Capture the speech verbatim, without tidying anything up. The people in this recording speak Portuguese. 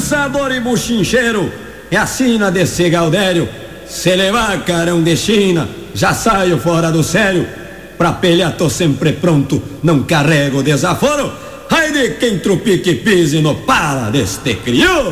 dançador e buchincheiro, é a sina desse Gaudério. Se levar carão de China, já saio fora do sério. Pra pelhar tô sempre pronto, não carrego desaforo. Ai de quem trupique pise no para deste crioulo.